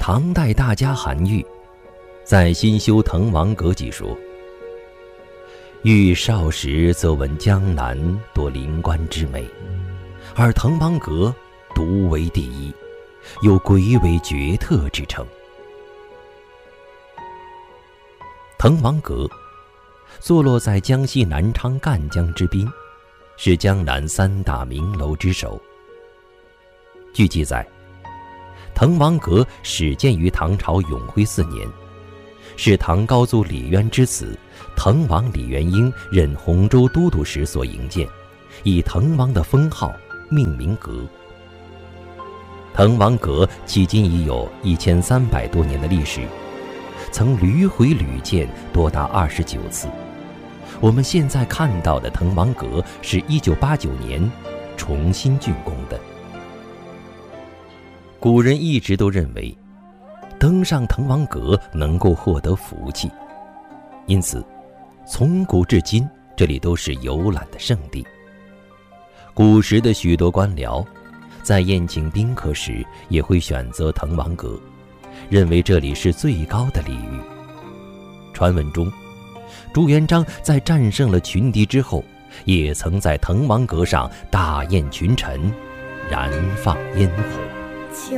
唐代大家韩愈在《新修滕王阁记》说：愈少时则闻江南多灵官之美，而滕王阁独为第一，有鬼尾绝特之称。滕王阁坐落在江西南昌赣江之滨，是江南3大名楼之首。据记载，滕王阁始建于唐朝永徽4年，是唐高祖李渊之子滕王李元婴任洪州都督时所营建，以滕王的封号命名阁。滕王阁迄今已有1300多年的历史，曾屡毁屡建多达29次。我们现在看到的滕王阁是1989年重新竣工的。古人一直都认为登上滕王阁能够获得福气，因此从古至今这里都是游览的圣地。古时的许多官僚在宴请宾客时也会选择滕王阁，认为这里是最高的礼遇。传闻中，朱元璋在战胜了群敌之后，也曾在滕王阁上大宴群臣，燃放烟火。